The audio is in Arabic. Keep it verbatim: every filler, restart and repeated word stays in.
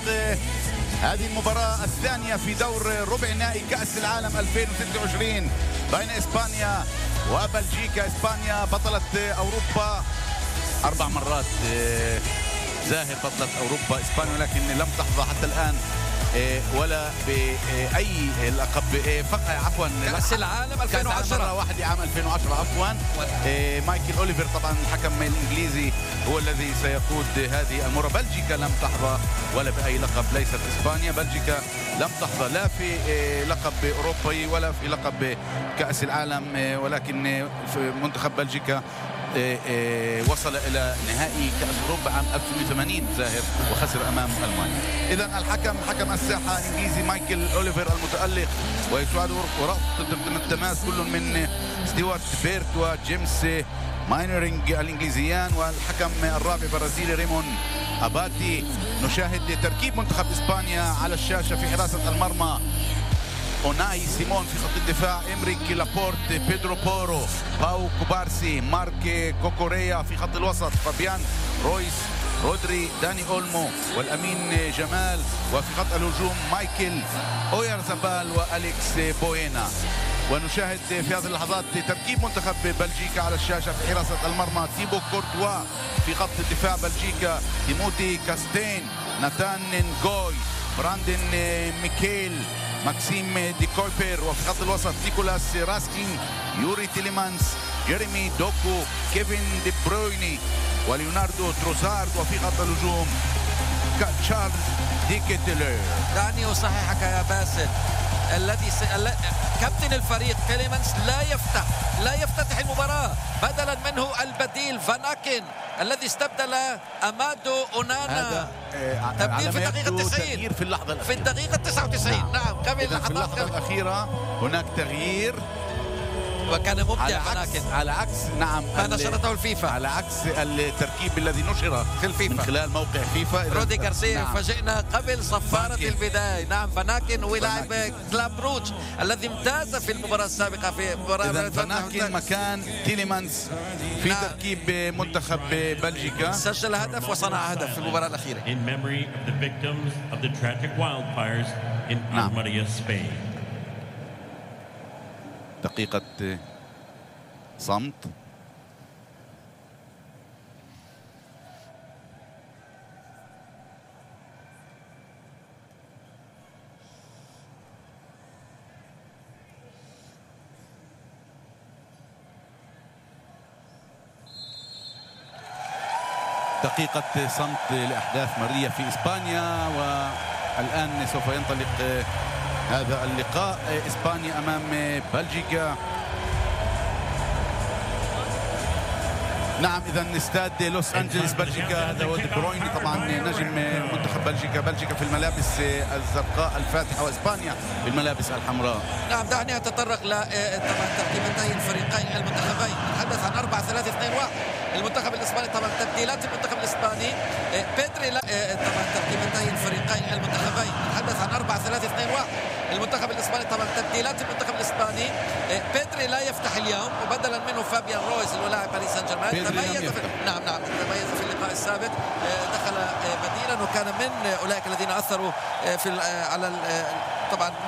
هذه المباراة الثانية في دور ربع نهائي كأس العالم ألفين وستة وعشرين بين إسبانيا وبلجيكا. إسبانيا بطلة أوروبا أربع مرات، زاهر بطلة أوروبا إسبانيا، ولكن لم تحظى حتى الآن ولا بأي لقب. عفوا كأس العالم ألفين وعشرة مرة واحدة عام ألفين وعشرة عفوا. مايكل أوليفر طبعا الحكم الإنجليزي هو الذي سيقود هذه المرة. بلجيكا لم تحظى ولا بأي لقب، ليست إسبانيا. بلجيكا لم تحظى لا في لقب أوروبي ولا في لقب كأس العالم، ولكن منتخب بلجيكا وصل إلى نهائي كأس أوروبا عام ألف وتسعمئة وثمانين زاهر وخسر أمام ألمانيا. إذن الحكم حكم الساحة الإنجليزي مايكل أوليفر المتألق، ويساعد وراء التماس كل من ستيوارت بيرت وجيمس ماينرينج الإنجليزيان، والحكم الرابع برازيلي ريمون أباتي. نشاهد تركيب منتخب إسبانيا على الشاشة. في حراسة المرمى أوناي سيمون، في خط الدفاع إمريك لابورت، بيدرو بورو، باو كوبارسي، مارك كوكوريا. في خط الوسط فابيان رويس، رودري، داني أولمو، والأمين جمال. وفي خط الهجوم مايكل أويارزابال وأليكس بوينا. ونشاهد في هذه اللحظات تركيب منتخب بلجيكا على الشاشة. في حراسة المرمى تيبو كورتوا، في خط الدفاع بلجيكا تيموتي كاستين، ناتان نغوي، براندن ميكيل، ماكسيم دي كويبر. وفي خط الوسط نيكولاس راسكين، يوري تيليمانس، جيريمي دوكو، كيفن دي برويني وليوناردو تروسارد. وفي خط الهجوم تشارلز دي كيتلر. دعني أصححك يا باسل، الذي س... كابتن الفريق تيليمانس لا يفتح لا يفتتح المباراة، بدلا منه البديل فاناكن الذي استبدل أمادو أونانا. تبديل في الدقيقة تسعين، في اللحظة في الدقيقة تسعة وتسعين. نعم, نعم. قبل في اللحظة الأخيرة هناك تغيير، وكان ممتع على عكس على عكس نعم ما نشرته الفيفا، على عكس التركيب الذي نشر في الفيفا من خلال موقع فيفا. رودي غارسيا نعم. فاجئنا قبل صفارة فانكن. البداية نعم فاناكن، ولاعب كلاب روج الذي امتاز في المباراة السابقة في مباراة فاناكن مكان تيليمانس في نعم. تركيب منتخب بلجيكا. سجل هدف وصنع هدف في المباراة الأخيرة. In memory of the victims of the tragic wildfires in Almería, Spain. دقيقة صمت. دقيقة صمت لأحداث مرية في إسبانيا. والآن سوف ينطلق هذا اللقاء، إسبانيا أمام بلجيكا. نعم إذا استاد لوس أنجلوس بلجيكا، هذا هو دي برويني طبعا نجم منتخب بلجيكا. بلجيكا في الملابس الزرقاء الفاتحة وإسبانيا في الملابس الحمراء. نعم دعني أتطرق ل طبعا تركيبتي الفريقين المنتخبين. نتحدث عن أربعة ثلاثة اثنين واحد. المنتخب الإسباني طبعا تبديلات المنتخب الإسباني بيدري لا طبعا تركيبتي الفريقين المنتخبين. نتحدث عن أربعة ثلاثة اثنين واحد. المنتخب الإسباني طبعا تبديلات المنتخب الإسباني. بيدري لا يفتح اليوم، وبدلا منه فابيان رويز اللي هو لاعب باريس سان جيرمان. تميز في... نعم نعم تميز في اللقاء السابق، دخل بديلا وكان من أولئك الذين أثروا في على طبعا